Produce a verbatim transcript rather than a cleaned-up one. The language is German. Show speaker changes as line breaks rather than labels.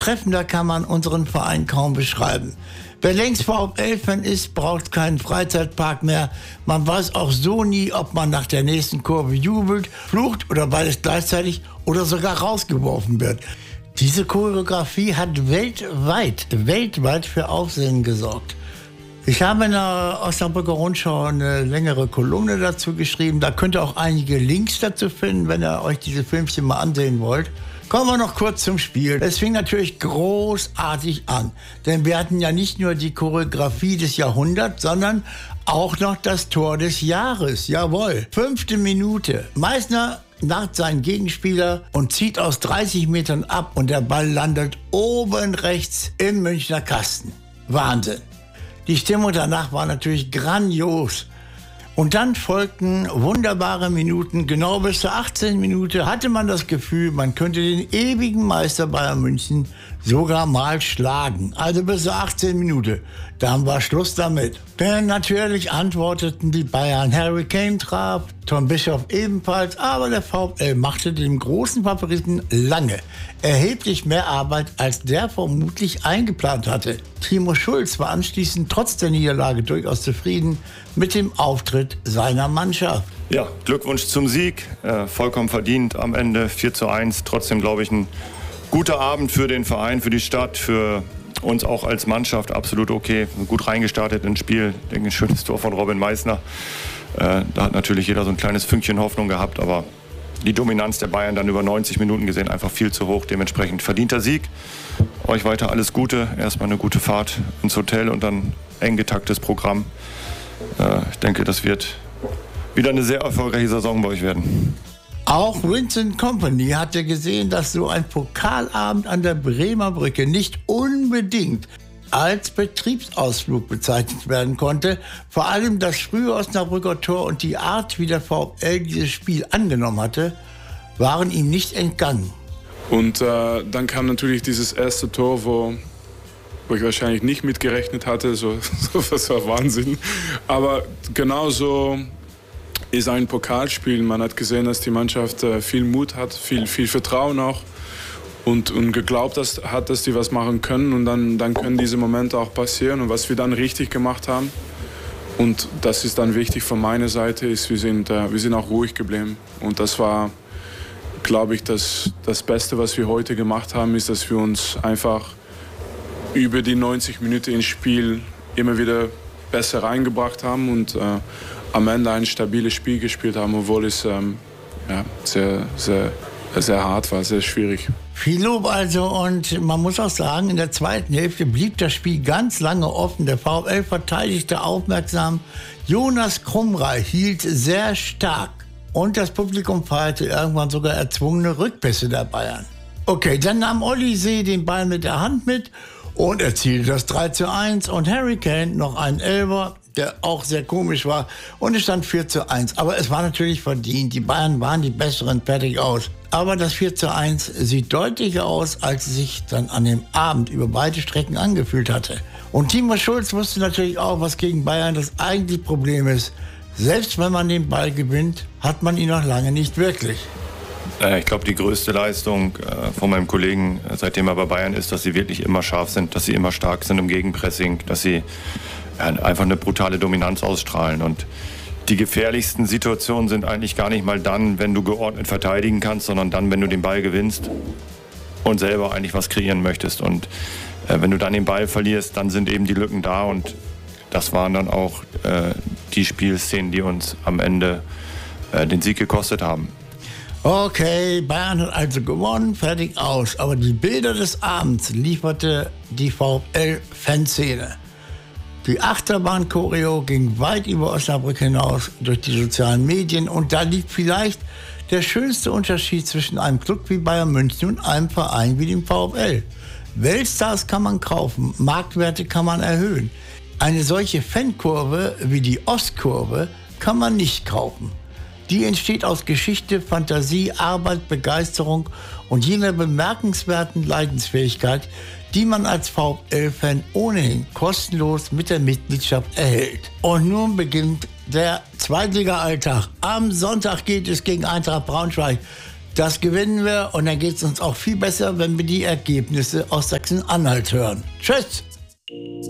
Treffender kann man unseren Verein kaum beschreiben. Wer längst VfL-Fan ist, braucht keinen Freizeitpark mehr. Man weiß auch so nie, ob man nach der nächsten Kurve jubelt, flucht oder beides gleichzeitig oder sogar rausgeworfen wird. Diese Choreografie hat weltweit, weltweit für Aufsehen gesorgt. Ich habe in der Osnabrücker Rundschau eine längere Kolumne dazu geschrieben. Da könnt ihr auch einige Links dazu finden, wenn ihr euch diese Filmchen mal ansehen wollt. Kommen wir noch kurz zum Spiel. Es fing natürlich großartig an. Denn wir hatten ja nicht nur die Choreografie des Jahrhunderts, sondern auch noch das Tor des Jahres. Jawohl. Fünfte Minute. Meißner naht seinen Gegenspieler und zieht aus dreißig Metern ab und der Ball landet oben rechts im Münchner Kasten. Wahnsinn. Die Stimmung danach war natürlich grandios. Und dann folgten wunderbare Minuten. Genau bis zur achtzehnten Minute hatte man das Gefühl, man könnte den ewigen Meister Bayern München sogar mal schlagen. Also bis zur achtzehnten Minute. Dann war Schluss damit. Denn natürlich antworteten die Bayern. Harry Kane traf, Tom Bischoff ebenfalls. Aber der VfL machte dem großen Favoriten lange erheblich mehr Arbeit, als der vermutlich eingeplant hatte. Timo Schulz war anschließend trotz der Niederlage durchaus zufrieden mit dem Auftritt seiner Mannschaft.
Ja, Glückwunsch zum Sieg. Äh, vollkommen verdient am Ende vier zu eins. Trotzdem, glaube ich, ein guter Abend für den Verein, für die Stadt, für uns auch als Mannschaft. Absolut okay. Gut reingestartet ins Spiel. Ich denke, ein schönes Tor von Robin Meißner. Äh, da hat natürlich jeder so ein kleines Fünkchen Hoffnung gehabt, aber die Dominanz der Bayern dann über neunzig Minuten gesehen einfach viel zu hoch. Dementsprechend verdienter Sieg. Euch weiter alles Gute. Erstmal eine gute Fahrt ins Hotel und dann eng getaktes Programm. Äh, ich denke, das wird wieder eine sehr erfolgreiche Saison bei euch werden.
Auch Vincent Kompany hatte gesehen, dass so ein Pokalabend an der Bremer Brücke nicht unbedingt als Betriebsausflug bezeichnet werden konnte. Vor allem das frühe Osnabrücker Tor und die Art, wie der VfL dieses Spiel angenommen hatte, waren ihm nicht entgangen.
Und äh, dann kam natürlich dieses erste Tor, wo, wo ich wahrscheinlich nicht mitgerechnet hatte. So, so, das war Wahnsinn. Aber genauso ist ein Pokalspiel. Man hat gesehen, dass die Mannschaft äh, viel Mut hat, viel, viel Vertrauen auch. Und, und geglaubt dass, hat, dass die was machen können. Und dann, dann können diese Momente auch passieren. Und was wir dann richtig gemacht haben, und das ist dann wichtig von meiner Seite, ist, wir sind, äh, wir sind auch ruhig geblieben. Und das war, glaube ich, das, das Beste, was wir heute gemacht haben, ist, dass wir uns einfach über die neunzig Minuten ins Spiel immer wieder besser reingebracht haben und äh, am Ende ein stabiles Spiel gespielt haben, obwohl es ähm, ja, sehr, sehr, sehr hart war, sehr schwierig.
Viel Lob also, und man muss auch sagen, in der zweiten Hälfte blieb das Spiel ganz lange offen. Der VfL verteidigte aufmerksam. Jonas Krumrei hielt sehr stark und das Publikum feierte irgendwann sogar erzwungene Rückpässe der Bayern. Okay, dann nahm Olli See den Ball mit der Hand mit und erzielte das drei zu eins und Harry Kane noch einen Elfer, der auch sehr komisch war, und es stand vier zu eins. Aber es war natürlich verdient. Die Bayern waren die Besseren, fertig aus. Aber das vier zu eins sieht deutlicher aus, als es sich dann an dem Abend über beide Strecken angefühlt hatte. Und Timo Schulz wusste natürlich auch, was gegen Bayern das eigentliche Problem ist. Selbst wenn man den Ball gewinnt, hat man ihn noch lange nicht wirklich.
Ich glaube, die größte Leistung von meinem Kollegen, seitdem er bei Bayern ist, dass sie wirklich immer scharf sind, dass sie immer stark sind im Gegenpressing, dass sie einfach eine brutale Dominanz ausstrahlen. Und die gefährlichsten Situationen sind eigentlich gar nicht mal dann, wenn du geordnet verteidigen kannst, sondern dann, wenn du den Ball gewinnst und selber eigentlich was kreieren möchtest. Und äh, wenn du dann den Ball verlierst, dann sind eben die Lücken da. Und das waren dann auch äh, die Spielszenen, die uns am Ende äh, den Sieg gekostet haben.
Okay, Bayern hat also gewonnen, fertig aus. Aber die Bilder des Abends lieferte die VfL-Fanszene. Die Achterbahn-Choreo ging weit über Osnabrück hinaus durch die sozialen Medien. Und da liegt vielleicht der schönste Unterschied zwischen einem Club wie Bayern München und einem Verein wie dem VfL. Weltstars kann man kaufen, Marktwerte kann man erhöhen. Eine solche Fankurve wie die Ostkurve kann man nicht kaufen. Die entsteht aus Geschichte, Fantasie, Arbeit, Begeisterung und jener bemerkenswerten Leidensfähigkeit, die man als VfL-Fan ohnehin kostenlos mit der Mitgliedschaft erhält. Und nun beginnt der Zweitliga-Alltag. Am Sonntag geht es gegen Eintracht Braunschweig. Das gewinnen wir und dann geht es uns auch viel besser, wenn wir die Ergebnisse aus Sachsen-Anhalt hören. Tschüss!